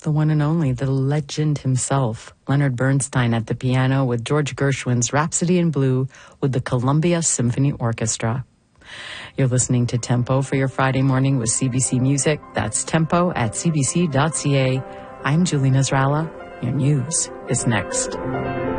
the one and only, the legend himself, Leonard Bernstein at the piano with George Gershwin's Rhapsody in Blue with the Columbia Symphony Orchestra. You're listening to Tempo for your Friday morning with CBC Music. That's tempo at cbc.ca. I'm Julie Nasrallah. Your news is next.